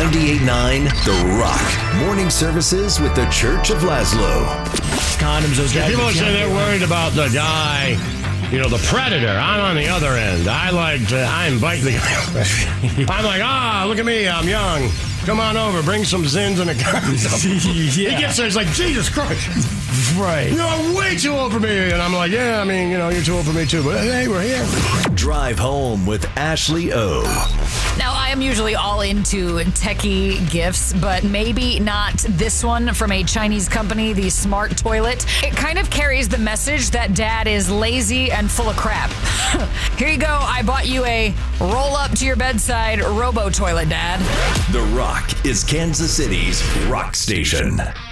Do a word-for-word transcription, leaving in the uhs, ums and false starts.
ninety-eight point nine The Rock. Morning services with the Church of Laszlo. Condoms, those guys. People say they're worried about the guy, you know, the predator. I'm on the other end. I like to, I invite the guy. I'm like, ah, look at me, I'm young. Come on over, bring some Zins and a condom. Yeah. He gets there, he's like, Jesus Christ. Right. You're way too old for me. And I'm like, yeah, I mean, you know, you're too old for me too. But hey, we're here. Drive home with Ashley O. Now, I am usually all into techie gifts, but maybe not this one from a Chinese company, the Smart Toilet. It kind of carries the message that dad is lazy and full of crap. Here you go. I bought you a roll up to your bedside robo toilet, Dad. The Rock is Kansas City's rock station.